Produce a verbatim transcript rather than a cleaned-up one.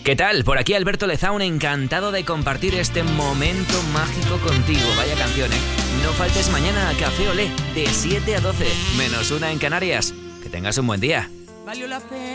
¿Qué tal? Por aquí Alberto Lezaun, encantado de compartir este momento mágico contigo. Vaya canción, ¿eh? No faltes mañana a Café Olé, de siete a doce, menos una en Canarias. Que tengas un buen día. Valió la pena.